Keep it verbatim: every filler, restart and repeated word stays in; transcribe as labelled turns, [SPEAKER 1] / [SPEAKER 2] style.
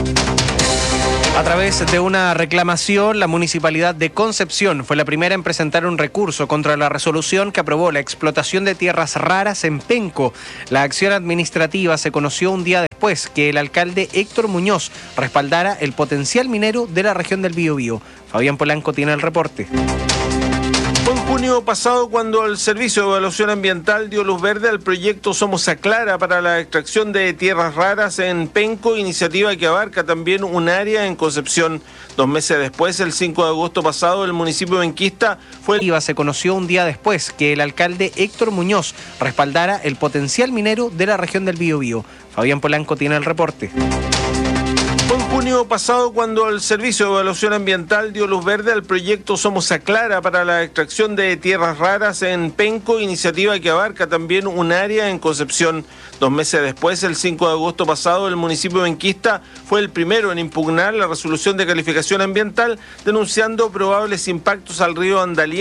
[SPEAKER 1] A través de una reclamación, la Municipalidad de Concepción fue la primera en presentar un recurso contra la resolución que aprobó la explotación de tierras raras en Penco. La acción administrativa se conoció un día después que el alcalde Héctor Muñoz respaldara el potencial minero de la región del Biobío. Fabián Polanco tiene el reporte.
[SPEAKER 2] Fue en junio pasado cuando el Servicio de Evaluación Ambiental dio luz verde al proyecto Somos Aclara para la extracción de tierras raras en Penco, iniciativa que abarca también un área en Concepción. Dos meses después, el cinco de agosto pasado, el municipio benquista fue...
[SPEAKER 1] Se conoció un día después que el alcalde Héctor Muñoz respaldara el potencial minero de la región del Biobío. Fabián Polanco tiene el reporte.
[SPEAKER 2] Fue en junio pasado cuando el Servicio de Evaluación Ambiental dio luz verde al proyecto Somos Aclara para la extracción de tierras raras en Penco, iniciativa que abarca también un área en Concepción. Dos meses después, el cinco de agosto pasado, el municipio benquista fue el primero en impugnar la resolución de calificación ambiental denunciando probables impactos al río Andalía.